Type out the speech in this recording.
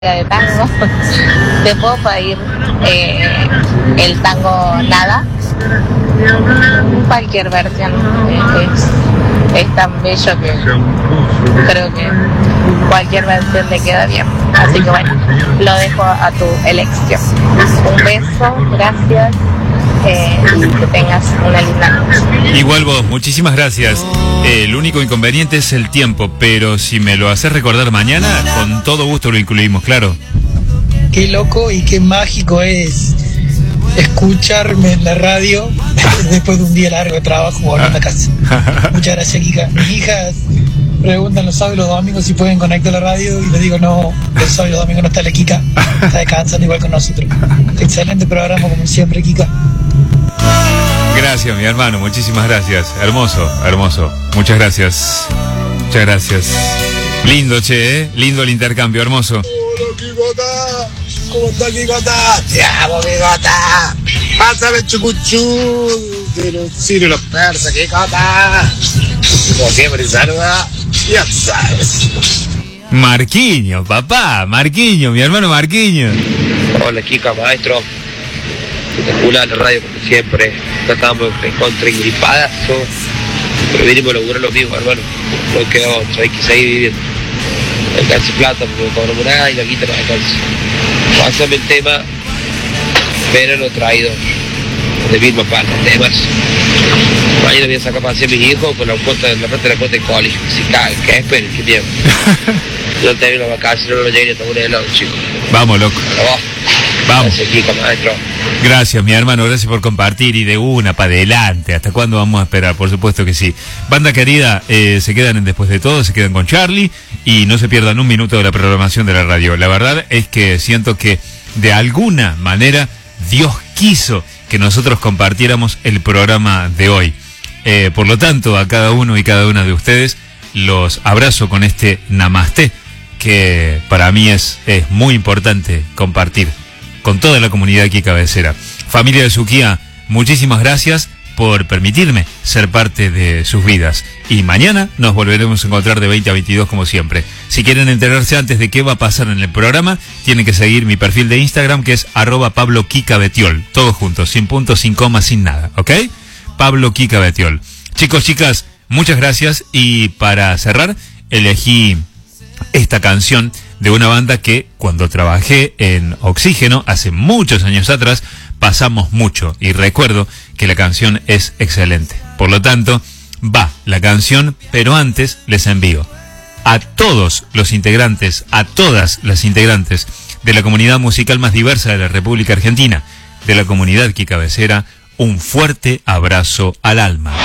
de tango. Te puedo pedir el tango Nada. Cualquier versión es tan bello que creo que cualquier versión le queda bien. Así que bueno, lo dejo a tu elección. Un beso, gracias. Y que tengas una linda noche. Igual vos, muchísimas gracias. El único inconveniente es el tiempo, pero si me lo haces recordar mañana, con todo gusto lo incluimos, claro. Qué loco y qué mágico es escucharme en la radio después de un día largo de trabajo volviendo a casa. Muchas gracias, Kika. Mis hijas preguntan los sábados y los domingos si pueden conectar la radio y les digo no, los sábados y los domingos no está la Kika, está descansando igual con nosotros. Excelente programa como siempre, Kika. Gracias, mi hermano, muchísimas gracias. Hermoso, hermoso. Muchas gracias. Muchas gracias. Lindo, che, lindo el intercambio, hermoso. Hola, Kikota. ¿Cómo está, Kikota? Te amo, Kikota. Pásame chucuchú. De los sirios, los persas, Kikota. Como siempre, saluda. Ya sabes. Marquiño, papá, Marquiño, mi hermano Marquiño. Hola, Kika, maestro. Espectacular la radio como siempre. Acá estábamos contra gripadazo, pero vinimos a lograr lo mismo, hermano. No queda otro, hay que seguir viviendo. No alcance plata porque no cobramos nada y la guita no alcanza. Pásame el tema, pero lo traído de misma para temas. Mañana voy a sacar para hacer mis hijos con la plata de la cuota de colegio. Si cae, que esperen, que miedo. No tengo las vacaciones, no lo llegué a tomar un helado, chicos. Vamos, loco. Vamos. Gracias, Kika, maestro. Gracias, mi hermano, gracias por compartir y de una para adelante. ¿Hasta cuándo vamos a esperar? Por supuesto que sí. Banda querida, se quedan en Después de Todo, se quedan con Charlie y no se pierdan un minuto de la programación de la radio. La verdad es que siento que de alguna manera Dios quiso que nosotros compartiéramos el programa de hoy. Por lo tanto, a cada uno y cada una de ustedes los abrazo con este Namaste, que para mí es muy importante compartir con toda la comunidad aquí cabecera. Familia de Suquía, muchísimas gracias por permitirme ser parte de sus vidas. Y mañana nos volveremos a encontrar de 20 a 22 como siempre. Si quieren enterarse antes de qué va a pasar en el programa, tienen que seguir mi perfil de Instagram, que es @PabloKikaBetiol. Todos juntos, sin puntos, sin comas, sin nada, ¿ok? Pablo Kika Betiol. Chicos, chicas, muchas gracias. Y para cerrar, elegí esta canción de una banda que cuando trabajé en Oxígeno hace muchos años atrás pasamos mucho y recuerdo que la canción es excelente. Por lo tanto, va la canción, pero antes les envío a todos los integrantes, a todas las integrantes de la comunidad musical más diversa de la República Argentina, de la comunidad quicabecera, un fuerte abrazo al alma.